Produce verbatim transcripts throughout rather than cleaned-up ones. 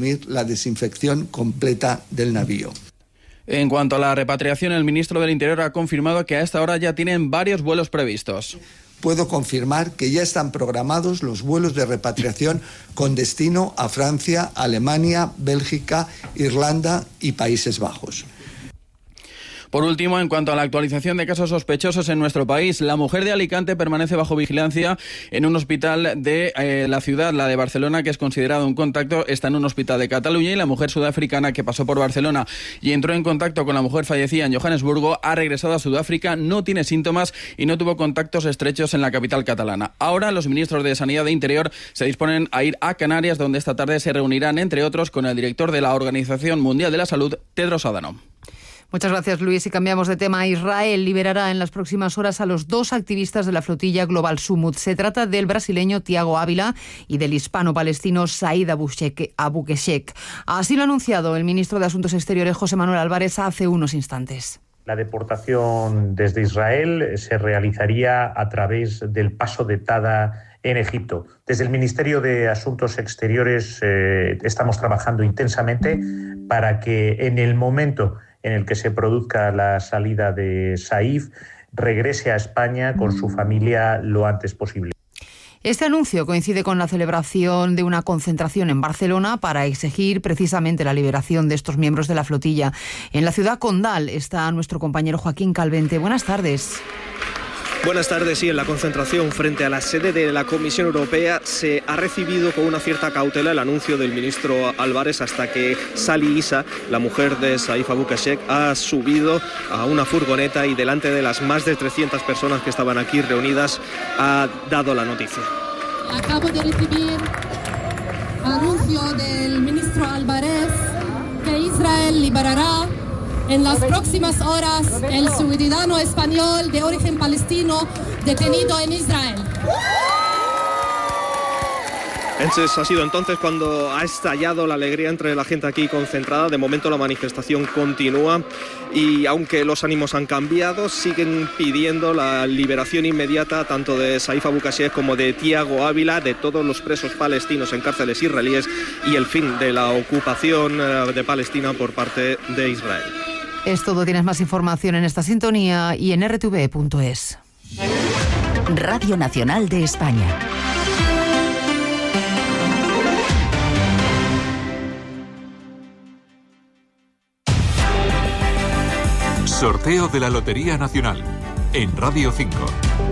asumir la desinfección completa del navío. En cuanto a la repatriación, el ministro del Interior ha confirmado que a esta hora ya tienen varios vuelos previstos. Puedo confirmar que ya están programados los vuelos de repatriación con destino a Francia, Alemania, Bélgica, Irlanda y Países Bajos. Por último, en cuanto a la actualización de casos sospechosos en nuestro país, la mujer de Alicante permanece bajo vigilancia en un hospital de eh, la ciudad, la de Barcelona, que es considerado un contacto, está en un hospital de Cataluña, y la mujer sudafricana que pasó por Barcelona y entró en contacto con la mujer fallecida en Johannesburgo ha regresado a Sudáfrica, no tiene síntomas y no tuvo contactos estrechos en la capital catalana. Ahora los ministros de Sanidad e Interior se disponen a ir a Canarias, donde esta tarde se reunirán, entre otros, con el director de la Organización Mundial de la Salud, Tedros Adhanom. Muchas gracias, Luis. Y cambiamos de tema. Israel liberará en las próximas horas a los dos activistas de la flotilla Global Sumut. Se trata del brasileño Tiago Ávila y del hispano-palestino Said Abukeshek. Así lo ha anunciado el ministro de Asuntos Exteriores, José Manuel Álvarez, hace unos instantes. La deportación desde Israel se realizaría a través del paso de Tada en Egipto. Desde el Ministerio de Asuntos Exteriores eh, estamos trabajando intensamente para que en el momento en el que se produzca la salida de Saif, regrese a España con su familia lo antes posible. Este anuncio coincide con la celebración de una concentración en Barcelona para exigir precisamente la liberación de estos miembros de la flotilla. En la ciudad condal está nuestro compañero Joaquín Calvente. Buenas tardes. Buenas tardes. Sí, en la concentración frente a la sede de la Comisión Europea se ha recibido con una cierta cautela el anuncio del ministro Álvarez hasta que Sali Issa, la mujer de Saif Abukeshek, ha subido a una furgoneta y delante de las más de trescientas personas que estaban aquí reunidas ha dado la noticia. Acabo de recibir anuncio del ministro Álvarez que Israel liberará en las próximas horas el ciudadano español de origen palestino detenido en Israel. Entonces ha sido entonces cuando ha estallado la alegría entre la gente aquí concentrada. De momento la manifestación continúa y aunque los ánimos han cambiado, siguen pidiendo la liberación inmediata tanto de Saif Abukeshek como de Tiago Ávila, de todos los presos palestinos en cárceles israelíes y el fin de la ocupación de Palestina por parte de Israel. Es todo. Tienes más información en esta sintonía y en r t v punto es. Radio Nacional de España. Sorteo de la Lotería Nacional en Radio cinco.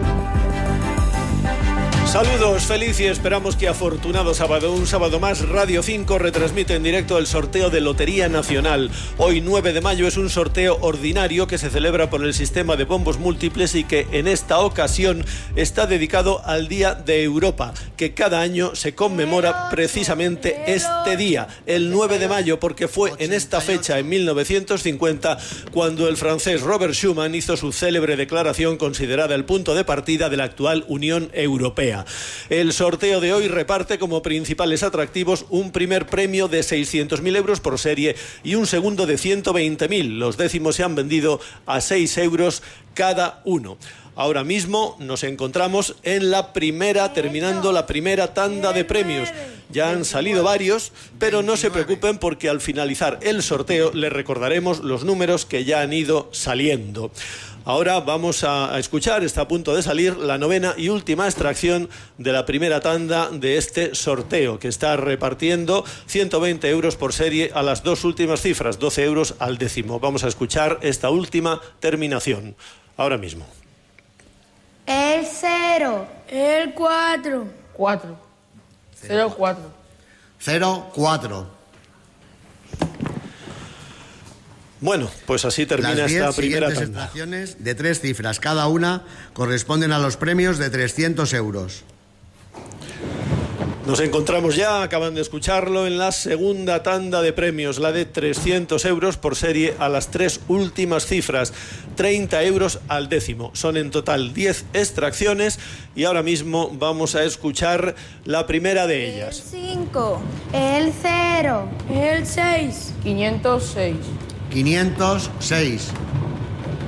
Saludos, feliz y esperamos que afortunado sábado, un sábado más, Radio cinco retransmite en directo el sorteo de Lotería Nacional. Hoy, nueve de mayo, es un sorteo ordinario que se celebra por el sistema de bombos múltiples y que en esta ocasión está dedicado al Día de Europa, que cada año se conmemora precisamente este día, el nueve de mayo, porque fue en esta fecha, en mil novecientos cincuenta, cuando el francés Robert Schuman hizo su célebre declaración considerada el punto de partida de la actual Unión Europea. El sorteo de hoy reparte como principales atractivos un primer premio de seiscientos mil euros por serie y un segundo de ciento veinte mil. Los décimos se han vendido a seis euros cada uno. Ahora mismo nos encontramos en la primera, terminando la primera tanda de premios. Ya han salido varios, pero no se preocupen porque al finalizar el sorteo les recordaremos los números que ya han ido saliendo. Ahora vamos a escuchar, está a punto de salir la novena y última extracción de la primera tanda de este sorteo, que está repartiendo ciento veinte euros por serie a las dos últimas cifras, doce euros al décimo. Vamos a escuchar esta última terminación, ahora mismo. El cero. El cuatro. Cuatro. Cero, cuatro. Cero, cuatro. Bueno, pues así termina esta primera tanda. Las diez siguientes extracciones de tres cifras cada una corresponden a los premios de trescientos euros. Nos encontramos ya, acaban de escucharlo, en la segunda tanda de premios, la de trescientos euros por serie a las tres últimas cifras, treinta euros al décimo. Son en total diez extracciones y ahora mismo vamos a escuchar la primera de ellas. El cinco, el cero, el seis. quinientos seis. quinientos seis.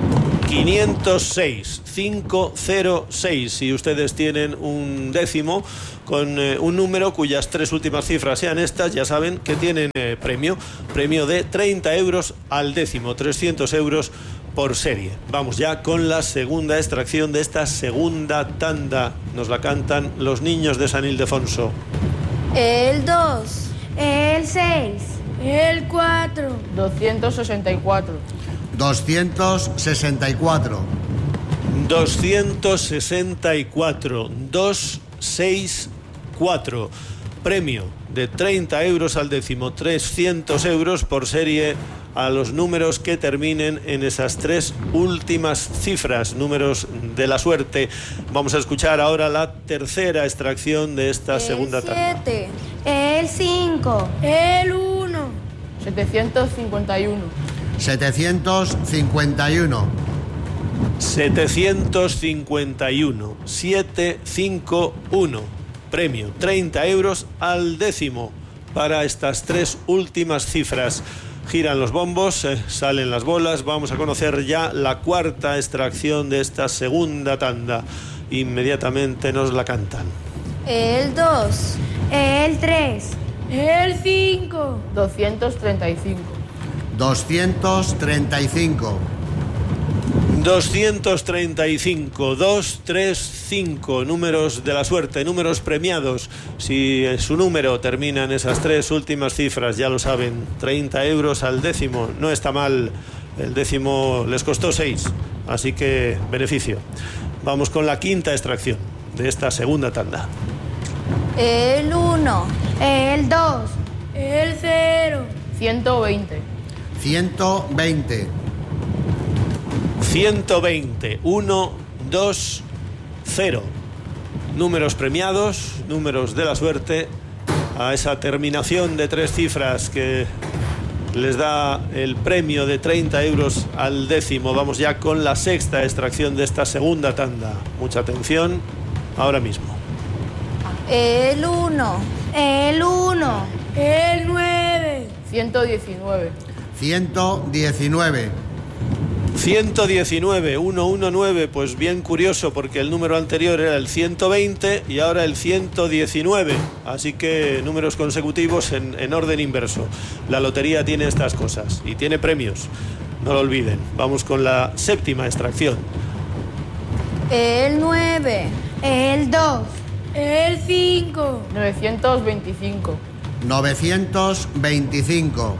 quinientos seis, quinientos seis. Si ustedes tienen un décimo con eh, un número cuyas tres últimas cifras sean estas, ya saben que tienen eh, premio, premio de treinta euros al décimo, trescientos euros por serie. Vamos ya con la segunda extracción de esta segunda tanda. Nos la cantan los niños de San Ildefonso. El dos, el seis, el cuatro, doscientos sesenta y cuatro. doscientos sesenta y cuatro. doscientos sesenta y cuatro. doscientos sesenta y cuatro. Premio de treinta euros al décimo, trescientos euros por serie a los números que terminen en esas tres últimas cifras, números de la suerte. Vamos a escuchar ahora la tercera extracción de esta el segunda tanda. siete, el cinco, el uno, setecientos cincuenta y uno. setecientos cincuenta y uno. setecientos cincuenta y uno. setecientos cincuenta y uno. Premio treinta euros al décimo para estas tres últimas cifras. Giran los bombos, eh, salen las bolas. Vamos a conocer ya la cuarta extracción de esta segunda tanda. Inmediatamente nos la cantan. el dos, el tres, el cinco, doscientos treinta y cinco. doscientos treinta y cinco. doscientos treinta y cinco, doscientos treinta y cinco, números de la suerte, números premiados. Si su número termina en esas tres últimas cifras, ya lo saben, treinta euros al décimo, no está mal. El décimo les costó seis, así que beneficio. Vamos con la quinta extracción de esta segunda tanda. el uno, el dos, el cero, ciento veinte. ciento veinte. ciento veinte, uno, dos, cero. Números premiados, números de la suerte, a esa terminación de tres cifras que les da el premio de treinta euros al décimo. Vamos ya con la sexta extracción de esta segunda tanda. Mucha atención, ahora mismo. el uno, el uno, el nueve, ciento diecinueve. ciento diecinueve. ciento diecinueve, ciento diecinueve, pues bien curioso porque el número anterior era el ciento veinte y ahora el ciento diecinueve, así que números consecutivos en, en orden inverso. La lotería tiene estas cosas y tiene premios, no lo olviden. Vamos con la séptima extracción. el nueve, el dos, el cinco, novecientos veinticinco. novecientos veinticinco.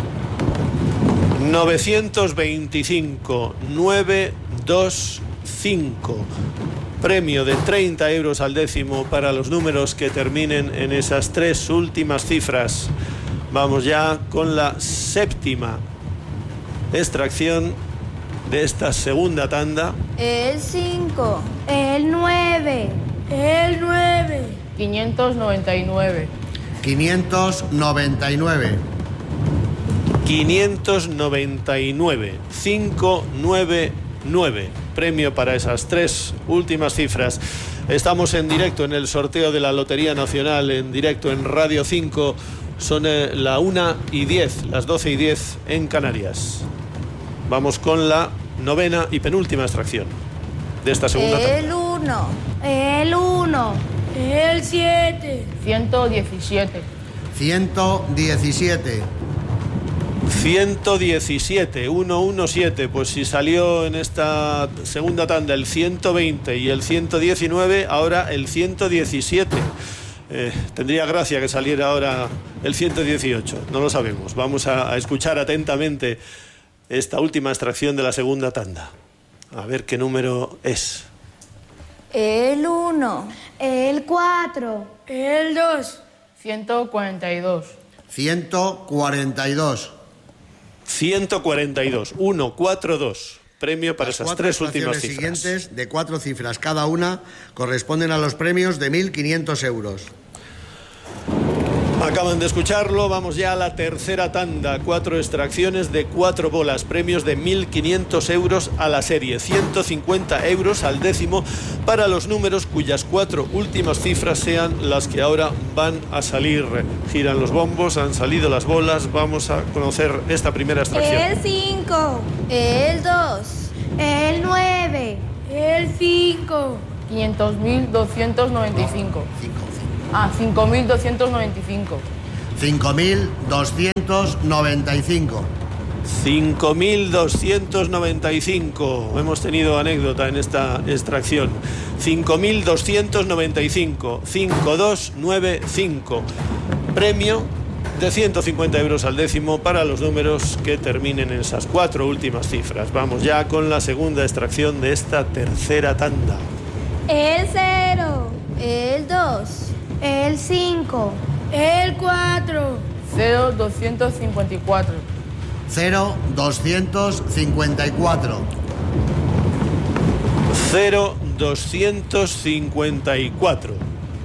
novecientos veinticinco, novecientos veinticinco. Premio de treinta euros al décimo para los números que terminen en esas tres últimas cifras. Vamos ya con la séptima extracción de esta segunda tanda. el cinco, el nueve, el nueve, quinientos noventa y nueve. quinientos noventa y nueve. quinientos noventa y nueve, quinientos noventa y nueve. Premio para esas tres últimas cifras. Estamos en directo en el sorteo de la Lotería Nacional, en directo en Radio cinco. Son eh, la una y diez, las doce y diez en Canarias. Vamos con la novena y penúltima extracción de esta segunda tanda. el uno, el uno, el siete, ciento diecisiete. ciento diecisiete. ciento diecisiete, ciento diecisiete, pues si salió en esta segunda tanda el ciento veinte y el ciento diecinueve, ahora el ciento diecisiete. Eh, tendría gracia que saliera ahora el ciento dieciocho, no lo sabemos. Vamos a, a escuchar atentamente esta última extracción de la segunda tanda. A ver qué número es. el uno, el cuatro, el dos, ciento cuarenta y dos. ciento cuarenta y dos. ciento cuarenta y dos, ciento cuarenta y dos. Premio para Las esas cuatro tres últimas extracciones cifras. siguientes, de cuatro cifras cada una, corresponden a los premios de mil quinientos euros. Acaban de escucharlo, vamos ya a la tercera tanda. Cuatro extracciones de cuatro bolas, premios de mil quinientos euros a la serie, ciento cincuenta euros al décimo para los números cuyas cuatro últimas cifras sean las que ahora van a salir. Giran los bombos, han salido las bolas, vamos a conocer esta primera extracción. el cinco, el dos, El nueve. El cinco. quinientos mil doscientos noventa y cinco. Ah, cinco mil doscientos noventa y cinco. cinco mil doscientos noventa y cinco. cinco mil doscientos noventa y cinco. Hemos tenido anécdota en esta extracción. cinco mil doscientos noventa y cinco. cinco dos nueve cinco. Premio de ciento cincuenta euros al décimo para los números que terminen en esas cuatro últimas cifras. Vamos ya con la segunda extracción de esta tercera tanda. El cero. El dos. El cinco. El cuatro. cero doscientos cincuenta y cuatro. cero doscientos cincuenta y cuatro. cero doscientos cincuenta y cuatro.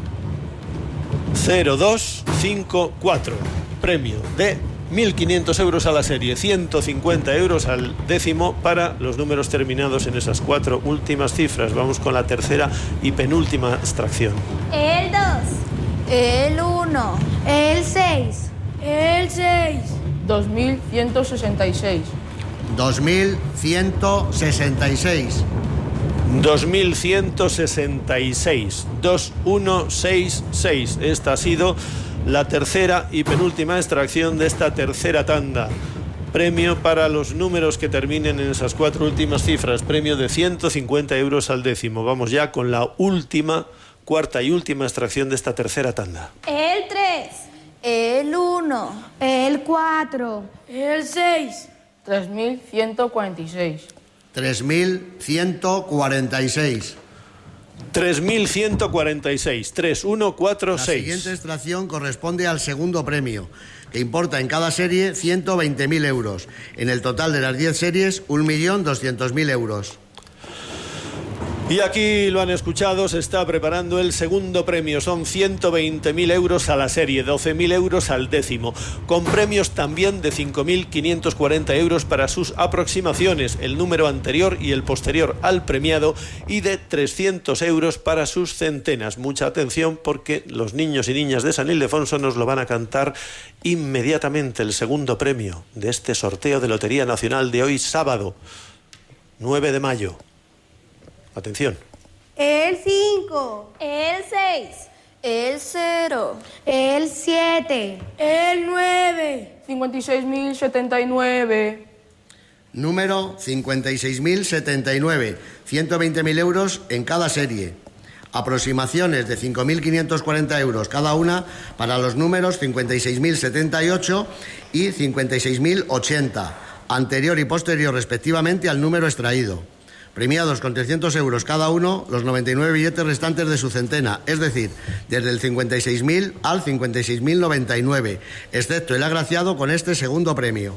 cero dos cinco cuatro. Premio de mil quinientos euros a la serie, ciento cincuenta euros al décimo para los números terminados en esas cuatro últimas cifras. Vamos con la tercera y penúltima extracción. El dos. El uno. El seis. El seis. dos mil ciento sesenta y seis. dos mil ciento sesenta y seis. dos mil ciento sesenta y seis. dos mil ciento sesenta y seis. Esta ha sido la tercera y penúltima extracción de esta tercera tanda. Premio para los números que terminen en esas cuatro últimas cifras. Premio de ciento cincuenta euros al décimo. Vamos ya con la última, cuarta y última extracción de esta tercera tanda. El tres. El uno. El cuatro. El seis. tres mil ciento cuarenta y seis. tres mil ciento cuarenta y seis. tres mil ciento cuarenta y seis. tres mil ciento cuarenta y seis. La siguiente extracción corresponde al segundo premio, que importa en cada serie ciento veinte mil euros. En el total de las diez series, un millón doscientos mil euros. Y aquí lo han escuchado, se está preparando el segundo premio. Son ciento veinte mil euros a la serie, doce mil euros al décimo, con premios también de cinco mil quinientos cuarenta euros para sus aproximaciones, el número anterior y el posterior al premiado, y de trescientos euros para sus centenas. Mucha atención, porque los niños y niñas de San Ildefonso nos lo van a cantar inmediatamente, el segundo premio de este sorteo de Lotería Nacional de hoy sábado, nueve de mayo. Atención. El cinco. El seis. El cero. El siete. El nueve. cincuenta y seis mil setenta y nueve. Número cincuenta y seis mil setenta y nueve. ciento veinte mil euros en cada serie. Aproximaciones de cinco mil quinientos cuarenta euros cada una para los números cincuenta y seis mil setenta y ocho y cincuenta y seis mil ochenta, anterior y posterior respectivamente al número extraído. Premiados con trescientos euros cada uno los noventa y nueve billetes restantes de su centena, es decir, desde el cincuenta y seis mil al cincuenta y seis mil noventa y nueve, excepto el agraciado con este segundo premio.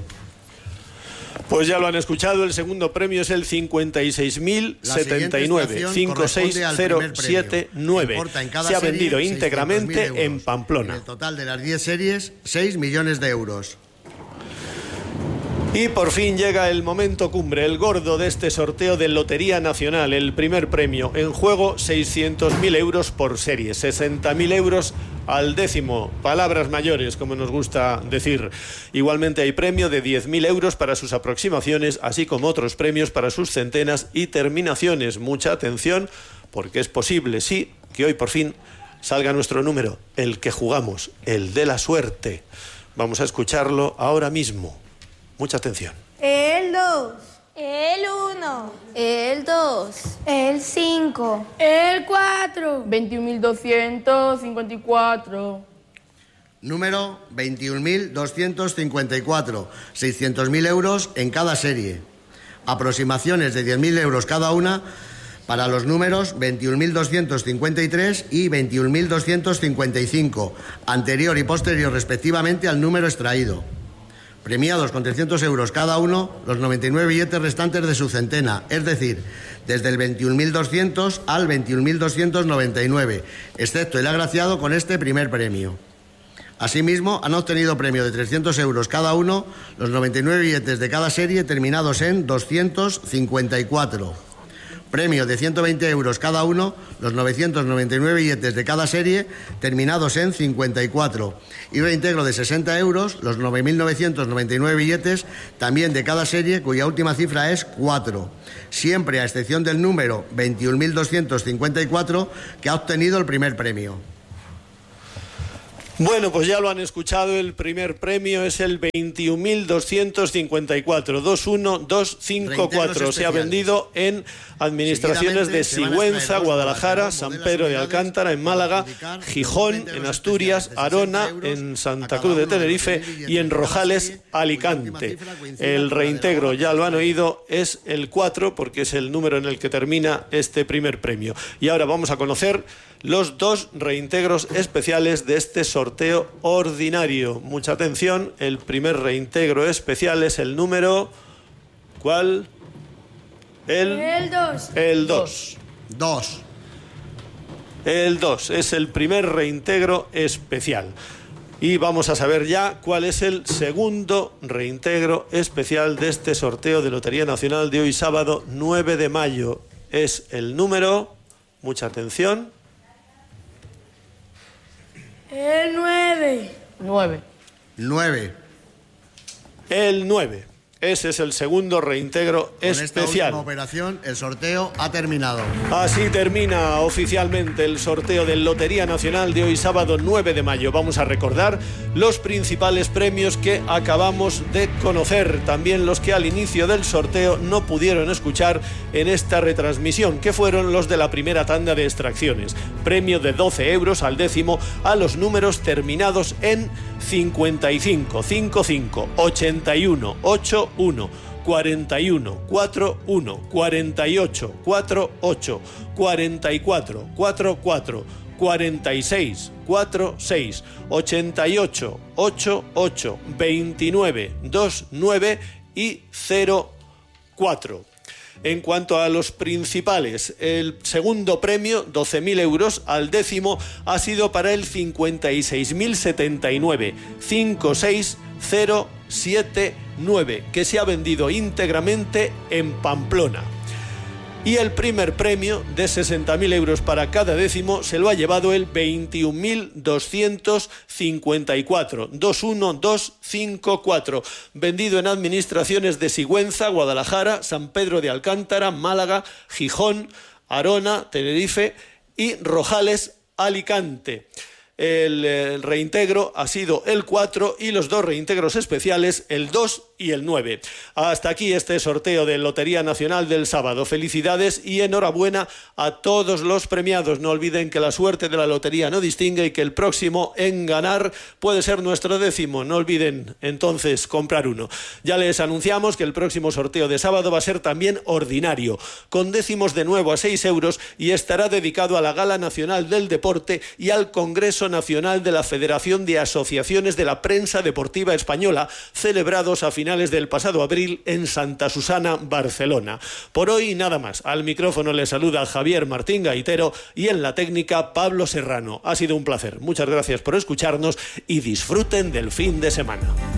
Pues ya lo han escuchado, el segundo premio es el cincuenta y seis mil setenta y nueve, cinco seis cero siete nueve. Se ha vendido íntegramente en Pamplona. En el total de las diez series, seis millones de euros. Y por fin llega el momento cumbre, el gordo de este sorteo de Lotería Nacional, el primer premio. En juego seiscientos mil euros por serie, sesenta mil euros al décimo. Palabras mayores, como nos gusta decir. Igualmente hay premio de diez mil euros para sus aproximaciones, así como otros premios para sus centenas y terminaciones. Mucha atención, porque es posible, sí, que hoy por fin salga nuestro número, el que jugamos, el de la suerte. Vamos a escucharlo ahora mismo. Mucha atención. El dos. El uno. El dos. El cinco. El cuatro. veintiún mil doscientos cincuenta y cuatro. Número veintiún mil doscientos cincuenta y cuatro. seiscientos mil euros en cada serie. Aproximaciones de diez mil euros cada una para los números veintiún mil doscientos cincuenta y tres y veintiún mil doscientos cincuenta y cinco, anterior y posterior respectivamente al número extraído. Premiados con trescientos euros cada uno los noventa y nueve billetes restantes de su centena, es decir, desde el veintiún mil doscientos al veintiún mil doscientos noventa y nueve, excepto el agraciado con este primer premio. Asimismo, han obtenido premio de trescientos euros cada uno los noventa y nueve billetes de cada serie terminados en doscientos cincuenta y cuatro. Premio de ciento veinte euros cada uno, los novecientos noventa y nueve billetes de cada serie, terminados en cincuenta y cuatro. Y reintegro de sesenta euros, los nueve mil novecientos noventa y nueve billetes, también de cada serie, cuya última cifra es cuatro. Siempre a excepción del número veintiún mil doscientos cincuenta y cuatro, que ha obtenido el primer premio. Bueno, pues ya lo han escuchado, el primer premio es el veintiún mil doscientos cincuenta y cuatro, dos uno dos cinco cuatro. Se ha vendido en administraciones de Sigüenza, Guadalajara, San Pedro de Alcántara, en Málaga, Gijón, en Asturias, Arona, en Santa Cruz de Tenerife y en Rojales, Alicante. El reintegro, ya lo han oído, es el cuatro, porque es el número en el que termina este primer premio. Y ahora vamos a conocer los dos reintegros especiales de este sorteo ordinario. Mucha atención, el primer reintegro especial es el número... ¿Cuál? El... El dos. El dos. Dos. El dos es el primer reintegro especial. Y vamos a saber ya cuál es el segundo reintegro especial de este sorteo de Lotería Nacional de hoy sábado nueve de mayo. Es el número... Mucha atención... El nueve. Nueve. Nueve. El nueve. Ese es el segundo reintegro Con especial. Esta última operación, el sorteo ha terminado. Así termina oficialmente el sorteo de Lotería Nacional de hoy sábado nueve de mayo. Vamos a recordar los principales premios que acabamos de conocer, también los que al inicio del sorteo no pudieron escuchar en esta retransmisión, que fueron los de la primera tanda de extracciones. Premio de doce euros al décimo a los números terminados en cincuenta y cinco, cincuenta y cinco, ochenta y uno, ochenta y uno, cuarenta y uno, cuarenta y uno, cuarenta y ocho, cuarenta y ocho, cuarenta y cuatro, cuarenta y cuatro, cuarenta y seis, cuarenta y seis, ochenta y ocho, ochenta y ocho, veintinueve, veintinueve y cero cuatro. En cuanto a los principales, el segundo premio, doce mil euros al décimo, ha sido para el cincuenta y seis mil setenta y nueve, cincuenta y seis mil setenta y nueve, que se ha vendido íntegramente en Pamplona. Y el primer premio de sesenta mil euros para cada décimo se lo ha llevado el veintiún mil doscientos cincuenta y cuatro, dos uno dos cinco cuatro, vendido en administraciones de Sigüenza, Guadalajara, San Pedro de Alcántara, Málaga, Gijón, Arona, Tenerife y Rojales, Alicante. El, el reintegro ha sido el cuatro y los dos reintegros especiales, el dos y el nueve. Hasta aquí este sorteo de Lotería Nacional del sábado. Felicidades y enhorabuena a todos los premiados. No olviden que la suerte de la lotería no distingue y que el próximo en ganar puede ser nuestro décimo. No olviden entonces comprar uno. Ya les anunciamos que el próximo sorteo de sábado va a ser también ordinario, con décimos de nuevo a seis euros, y estará dedicado a la Gala Nacional del Deporte y al Congreso Nacional de la Federación de Asociaciones de la Prensa Deportiva Española, celebrados a finales del pasado abril en Santa Susana, Barcelona. Por hoy nada más. Al micrófono les saluda Javier Martín Gaitero y en la técnica Pablo Serrano. Ha sido un placer. Muchas gracias por escucharnos y disfruten del fin de semana.